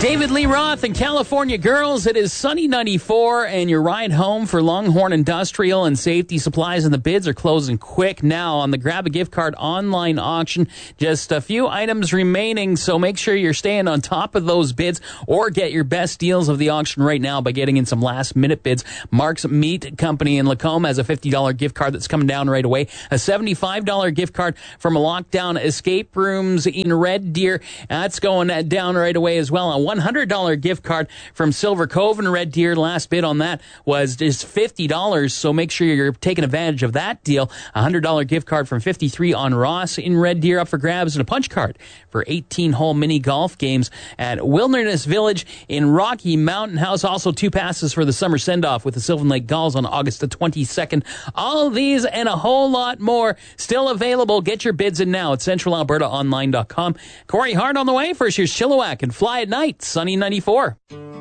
David Lee Roth and California Girls. It is Sunny 94, and your ride home for Longhorn Industrial and Safety Supplies, and the bids are closing quick now on the Grab a Gift Card online auction. Just a few items remaining, so make sure you're staying on top of those bids, or get your best deals of the auction right now by getting in some last-minute bids. Mark's Meat Company in Lacombe has a $50 gift card that's coming down right away. A $75 gift card from Lockdown Escape Rooms in Red Deer. That's going down right away as well. A $100 gift card from Silver Cove and Red Deer. Last bid on that was just $50, so make sure you're taking advantage of that deal. A $100 gift card from 53 on Ross in Red Deer up for grabs, and a punch card for 18-hole mini golf games at Wilderness Village in Rocky Mountain House. Also, 2 passes for the summer send-off with the Sylvan Lake Gulls on August the 22nd. All of these and a whole lot more still available. Get your bids in now at centralalbertaonline.com. Corey Hart on the way. First, here's Chilliwack and Fly at Night. Sunny 94.